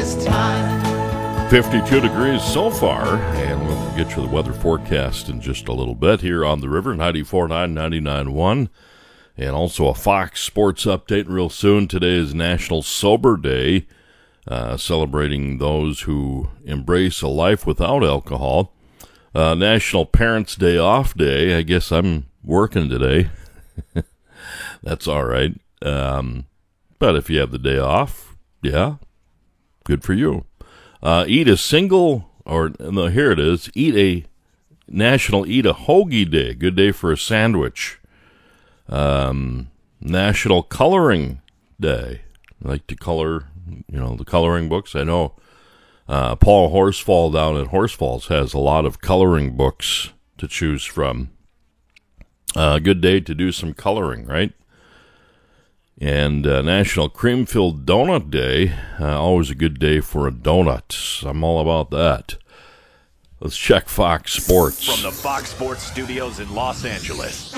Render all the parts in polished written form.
this time. 52 degrees so far, and we'll get you the weather forecast in just a little bit here on the river, 94.9, 99.1, and also a Fox Sports update real soon. Today is National Sober Day, celebrating those who embrace a life without alcohol. National Parents' Day Off Day. I guess I'm working today. That's all right. But if you have the day off, yeah, good for you. Here it is, National Eat a Hoagie Day. Good day for a sandwich. National Coloring Day. I like to color, the coloring books. I know Paul Horsfall down at Horsfalls has a lot of coloring books to choose from. Good day to do some coloring, right? And National Cream-Filled Donut Day. Always a good day for a donut. I'm all about that. Let's check Fox Sports. From the Fox Sports studios in Los Angeles,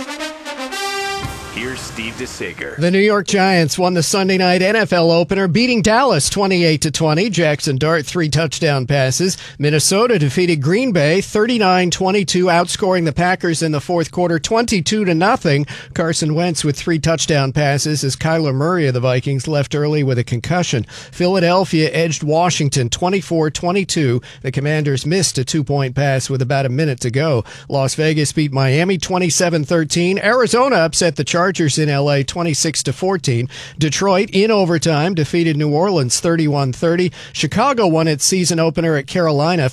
here's Steve DeSager. The New York Giants won the Sunday night NFL opener, beating Dallas 28-20. Jackson Dart 3 touchdown passes. Minnesota defeated Green Bay 39-22, outscoring the Packers in the fourth quarter 22-0. Carson Wentz with 3 touchdown passes as Kyler Murray of the Vikings left early with a concussion. Philadelphia edged Washington 24-22. The Commanders missed a 2-point pass with about a minute to go. Las Vegas beat Miami 27-13. Arizona upset the Chargers in L.A. 26-14. Detroit, in overtime, defeated New Orleans 31-30. Chicago won its season opener at Carolina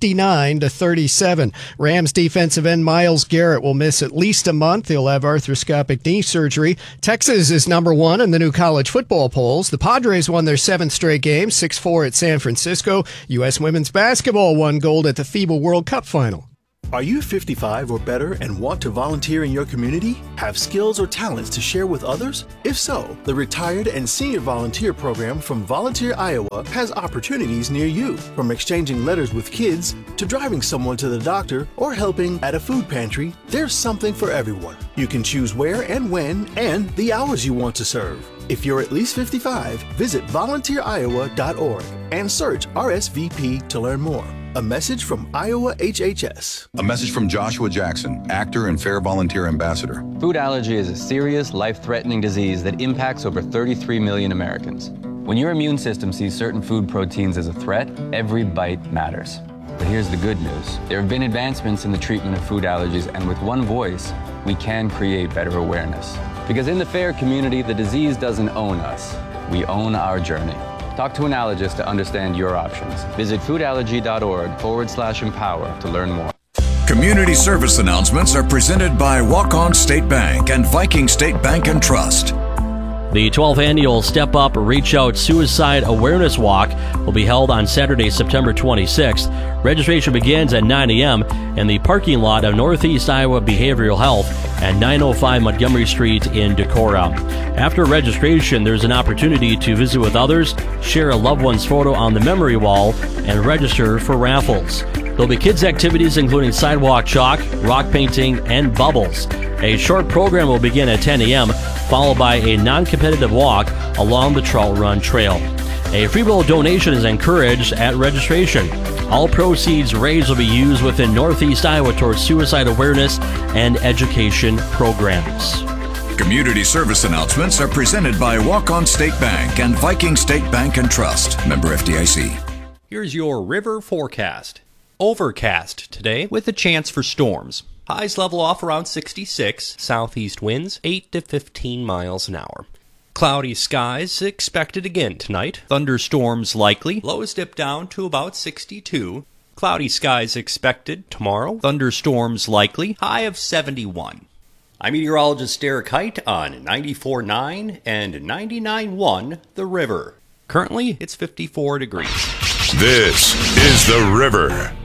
59-37. Rams defensive end Myles Garrett will miss at least a month. He'll have arthroscopic knee surgery. Texas is number 1 in the new college football polls. The Padres won their 7th straight game, 6-4 at San Francisco. U.S. women's basketball won gold at the FIBA World Cup final. Are you 55 or better and want to volunteer in your community? Have skills or talents to share with others? If so, the Retired and Senior Volunteer Program from Volunteer Iowa has opportunities near you. From exchanging letters with kids to driving someone to the doctor or helping at a food pantry, there's something for everyone. You can choose where and when and the hours you want to serve. If you're at least 55, visit volunteeririowa.org and search RSVP to learn more. A message from Iowa HHS. A message from Joshua Jackson, actor and Fair Volunteer Ambassador. Food allergy is a serious, life-threatening disease that impacts over 33 million Americans. When your immune system sees certain food proteins as a threat, every bite matters. But here's the good news. There have been advancements in the treatment of food allergies, and with one voice, we can create better awareness. Because in the FAIR community, the disease doesn't own us. We own our journey. Talk to an allergist to understand your options. Visit foodallergy.org/empower to learn more. Community service announcements are presented by Walk-On State Bank and Viking State Bank and Trust. The 12th annual Step Up Reach Out Suicide Awareness Walk will be held on Saturday, September 26th. Registration begins at 9 a.m. in the parking lot of Northeast Iowa Behavioral Health at 905 Montgomery Street in Decorah. After registration, there's an opportunity to visit with others, share a loved one's photo on the memory wall, and register for raffles. There'll be kids' activities including sidewalk chalk, rock painting, and bubbles. A short program will begin at 10 a.m., followed by a non-competitive walk along the Trout Run Trail. A free will donation is encouraged at registration. All proceeds raised will be used within Northeast Iowa towards suicide awareness and education programs. Community service announcements are presented by Walk-On State Bank and Viking State Bank and Trust. Member FDIC. Here's your river forecast. Overcast today with a chance for storms. Highs level off around 66, southeast winds 8 to 15 miles an hour. Cloudy skies expected again tonight. Thunderstorms likely. Lows dip down to about 62. Cloudy skies expected tomorrow. Thunderstorms likely. High of 71. I'm meteorologist Derek Height on 94.9 and 99.1 The River. Currently, it's 54 degrees. This is The River.